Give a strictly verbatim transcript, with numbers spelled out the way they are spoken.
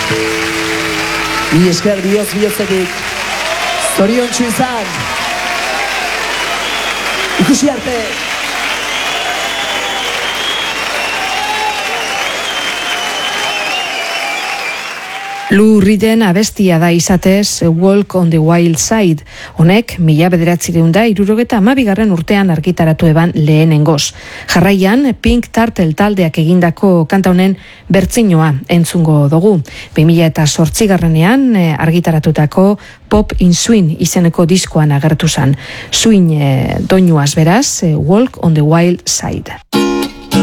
Mi esker bihotz bihotzetik. Zoriontsu izan. Ikusi arte. Lou Reeden abestia da izatez Walk on the Wild Side. Honek, mila bederatzireun da, irurogeta amabigarren urtean argitaratu eban lehenengoz. Jarraian, Pink Turtle taldeak egindako kanta honen bertzinoa entzungo dugu. bi mila eta zortzigarrenean argitaratutako Pop in Swing izeneko diskoan agertu zan. Swing eh, doinuaz beraz, eh, Walk on the Wild Side.